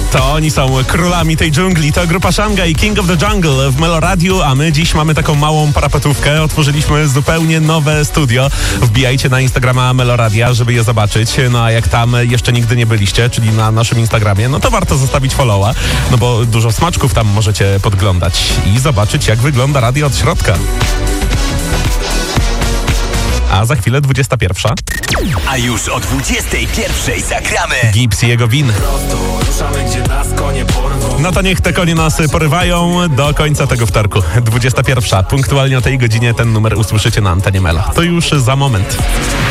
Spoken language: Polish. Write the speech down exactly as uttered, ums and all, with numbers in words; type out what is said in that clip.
To oni są królami tej dżungli. To grupa Shanghai, King of the Jungle w Meloradiu, a my dziś mamy taką małą parapetówkę. Otworzyliśmy zupełnie nowe studio. Wbijajcie na Instagrama Meloradia, żeby je zobaczyć. No a jak tam jeszcze nigdy nie byliście, czyli na naszym Instagramie, no to warto zostawić followa, no bo dużo smaczków tam możecie podglądać i zobaczyć, jak wygląda radio od środka. A za chwilę dwudziesta pierwsza. A już o dwudziestej pierwszej zagramy Gips i jego win. No to niech te konie nas porywają do końca tego wtorku. dwudziesta pierwsza. Punktualnie o tej godzinie ten numer usłyszycie na antenie Melo. To już za moment.